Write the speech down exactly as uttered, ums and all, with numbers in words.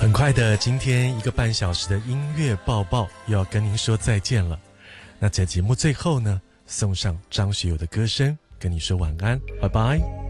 很快的，今天一个半小时的音乐报报又要跟您说再见了。那在节目最后呢，送上张学友的歌声，跟你说晚安，拜拜。